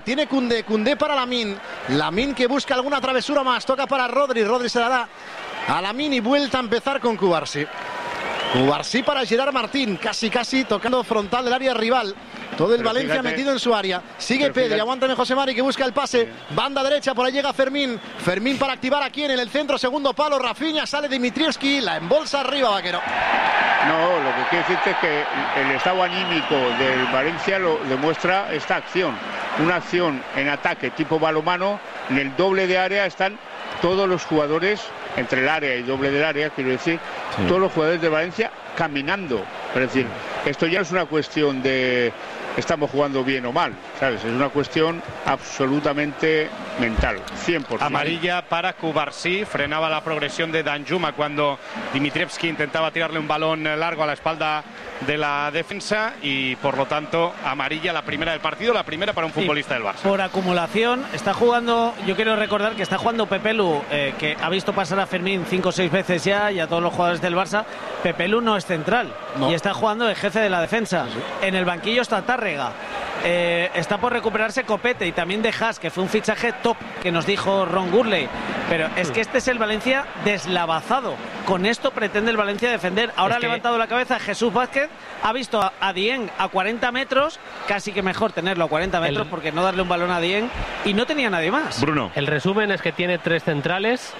Tiene Koundé para Lamine. Lamine que busca alguna travesura más. Toca para Rodri. Rodri se la da a Lamine y vuelta a empezar con Cubarsí. Cubarsí para Gerard Martín. Casi tocando frontal del área rival. Todo el Valencia metido en su área. Sigue Pedri, aguántame José Mari que busca el pase. Banda derecha, por ahí llega Fermín. Fermín para activar aquí en el centro, segundo palo. Rafinha, sale Dimitrievski, la embolsa arriba Vaquero. No, lo que quiero decirte es que el estado anímico del Valencia lo demuestra esta acción. Una acción en ataque tipo balonmano. En el doble de área están todos los jugadores, entre el área y doble del área, quiero decir, todos los jugadores de Valencia caminando. Es decir, esto ya es una cuestión de estamos jugando bien o mal, ¿sabes? Es una cuestión absolutamente mental, 100%. Amarilla para Cubarsí, frenaba la progresión de Danjuma cuando Dimitrievski intentaba tirarle un balón largo a la espalda de la defensa y por lo tanto amarilla, la primera del partido, la primera para un futbolista del Barça. Por acumulación está jugando, yo quiero recordar que está jugando Pepe Lu, que ha visto pasar a Fermín 5 o 6 veces ya y a todos los jugadores del Barça. Pepe Lu no es central y está jugando el jefe de la defensa. En el banquillo está Tárrega. Está por recuperarse Copete y también de Haas, que fue un fichaje top que nos dijo Ron Gurley, pero es que este es el Valencia deslavazado. Con esto pretende el Valencia defender. Ahora ha levantado la cabeza Jesús Vázquez, ha visto a Dieng a 40 metros, casi que mejor tenerlo a 40 metros porque no darle un balón a Dieng, y no tenía nadie más. Bruno. El resumen es que tiene 3 centrales,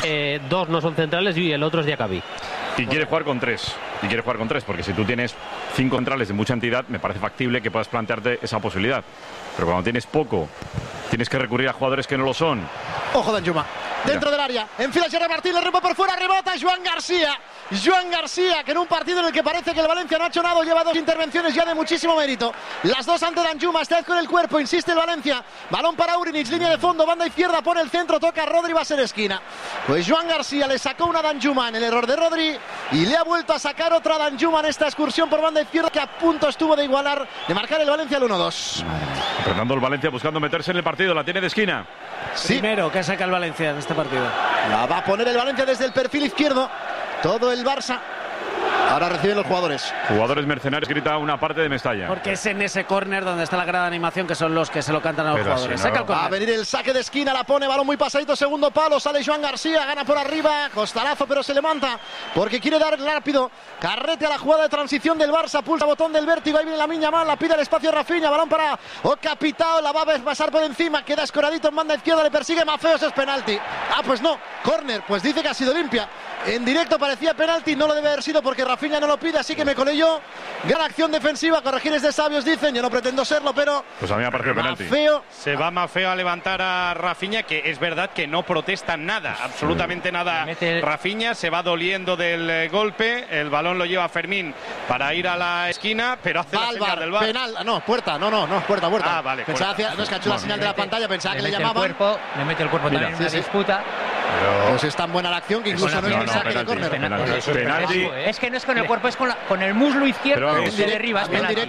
2 no son centrales y el otro es Diacabí. Y quiere jugar con 3. Y quiere jugar con 3, porque si tú tienes 5 centrales de mucha entidad, me parece factible que puedas plantearte esa posibilidad. Pero cuando tienes poco, tienes que recurrir a jugadores que no lo son. Ojo Danjuma, dentro del área, enfila Gerard Martín, le remata por fuera, rebota Joan García. Joan García, que en un partido en el que parece que el Valencia no ha hecho nada, lleva 2 intervenciones ya de muchísimo mérito. Las 2 ante Danjuma, esta vez con el cuerpo, insiste el Valencia. Balón para Urinic, línea de fondo, banda izquierda, pone el centro, toca a Rodri, va a ser esquina. Pues Joan García le sacó una Danjuma en el error de Rodri y le ha vuelto a sacar otra Danjuma en esta excursión por banda izquierda que a punto estuvo de igualar, de marcar el Valencia al 1-2. Fernando, el Valencia buscando meterse en el partido, la tiene de esquina. Sí. Primero que saca el Valencia en este partido. La va a poner el Valencia desde el perfil izquierdo. Todo el Barça. Ahora reciben los jugadores. Jugadores mercenarios, grita una parte de Mestalla. Porque es en ese córner donde está la gran animación, que son los que se lo cantan a los jugadores. Si no, saca el va a venir el saque de esquina, la pone, balón muy pasadito, segundo palo, sale Joan García, gana por arriba, costalazo, pero se levanta porque quiere dar rápido carrete a la jugada de transición del Barça, pulsa botón del vértigo, ahí viene la miña mal, la pide el espacio Rafinha, balón para Ocapitao, la va a pasar por encima, queda escoradito en banda izquierda, le persigue Mafeos, es penalti. Ah, pues no, córner, pues dice que ha sido limpia. En directo parecía penalti, no lo debe haber sido porque Rafinha no lo pide, así que me colé yo. Gran acción defensiva, corregir es de sabios, dicen, yo no pretendo serlo, pero... Pues a mí me ha parecido penalti. Se va Mafeo a levantar a Rafinha, que es verdad que no protesta nada, absolutamente nada. Rafinha se va doliendo del golpe, el balón lo lleva Fermín para ir a la esquina, pero hace la señal del VAR. Penal, no, puerta, no, es puerta. Ah, vale. Pensaba puerta. no es que ha hecho la señal de la pantalla, pensaba que le llamaban. Le mete el cuerpo también en una disputa. Pues es tan buena la acción que incluso no es mensaje de córner. Penalti. Es que no es con el cuerpo, es con el muslo izquierdo que se derriba.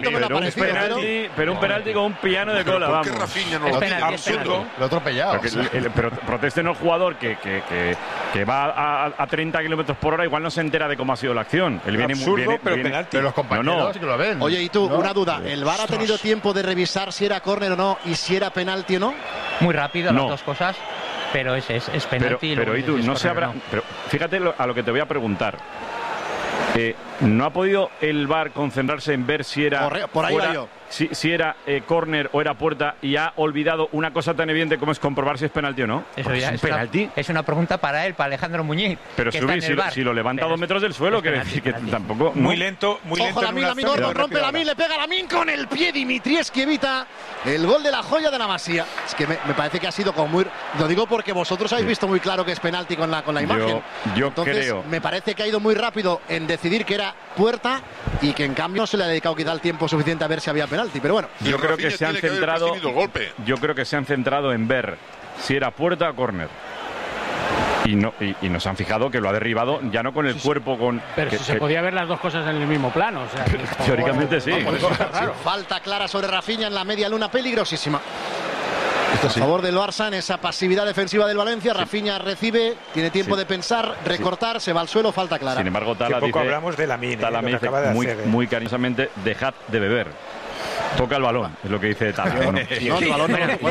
Pero un penalti con un piano de cola, vamos. Rafinha no lo tiene, absurdo. Lo ha atropellado. Pero protesten el jugador que va a 30 kilómetros por hora, igual no se entera de cómo ha sido la acción. Él viene absurdo, pero penalti. Pero los compañeros que lo ven. Oye, y tú, una duda, ¿el VAR ha tenido tiempo de revisar si era córner o no y si era penalti o no? Muy rápido, las dos cosas. Pero es penalti. Pero y tú, no se habrá... Pero fíjate a lo que te voy a preguntar. ¿No ha podido el VAR concentrarse en ver si era por ahí va yo. si era córner o era puerta y ha olvidado una cosa tan evidente como es comprobar si es penalti o no? Eso ya es una pregunta para él, para Alejandro Muñiz. Pero si lo levanta a 2 metros del suelo, quiere decir que tampoco... Muy lento. Ojo, Lamine Gordon, rompe Lamine, le pega Lamine con el pie, Dimitrievski evita el gol de la joya de la Masía. Es que me parece que ha sido como muy... Lo digo porque vosotros habéis visto muy claro que es penalti con la imagen. Entonces, creo... me parece que ha ido muy rápido en decidir que era puerta y que en cambio no se le ha dedicado quizá el tiempo suficiente a ver si había penalti, pero bueno. Yo creo que se han centrado en ver si era puerta o córner. Y nos han fijado que lo ha derribado ya no con el cuerpo, pero se podía ver las dos cosas en el mismo plano, o sea, teóricamente sí. Falta clara sobre Rafinha en la media luna, peligrosísima. A favor del Barça en esa pasividad defensiva del Valencia. Rafinha recibe, tiene tiempo de pensar, recortar, se va al suelo, falta clara. Sin embargo, Tala dice, hablamos de Lamine, muy cariñosamente, dejad de beber. Toca el balón, es lo que dice Tala. No, el balón no.